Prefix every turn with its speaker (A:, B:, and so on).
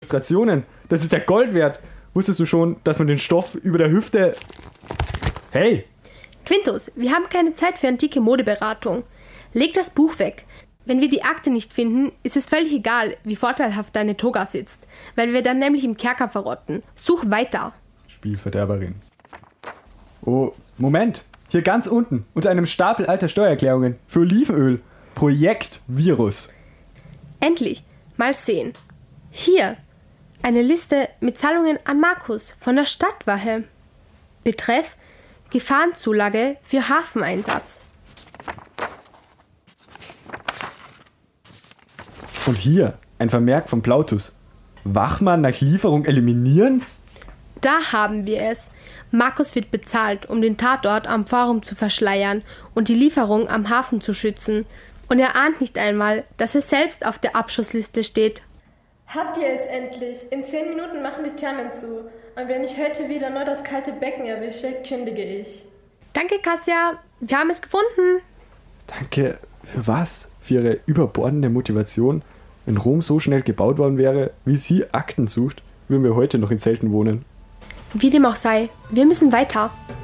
A: Illustrationen. Das ist ja Gold wert. Wusstest du schon, dass man den Stoff über der Hüfte... Hey!
B: Quintus, wir haben keine Zeit für antike Modeberatung. Leg das Buch weg. Wenn wir die Akte nicht finden, ist es völlig egal, wie vorteilhaft deine Toga sitzt, weil wir dann nämlich im Kerker verrotten. Such weiter.
A: Spielverderberin. Oh, Moment. Hier ganz unten, unter einem Stapel alter Steuererklärungen für Olivenöl. Projekt Virus.
B: Endlich. Mal sehen. Hier. Eine Liste mit Zahlungen an Markus von der Stadtwache. Betreff: Gefahrenzulage für Hafeneinsatz.
A: Und hier ein Vermerk von Plautus. Wachmann nach Lieferung eliminieren?
B: Da haben wir es. Markus wird bezahlt, um den Tatort am Forum zu verschleiern und die Lieferung am Hafen zu schützen. Und er ahnt nicht einmal, dass er selbst auf der Abschussliste steht.
C: Habt ihr es endlich? In 10 Minuten machen die Thermen zu. Und wenn ich heute wieder nur das kalte Becken erwische, kündige ich.
B: Danke, Kassia. Wir haben es gefunden.
A: Danke für was? Für ihre überbordende Motivation? Wenn Rom so schnell gebaut worden wäre, wie sie Akten sucht, würden wir heute noch in Zelten wohnen.
B: Wie dem auch sei, wir müssen weiter.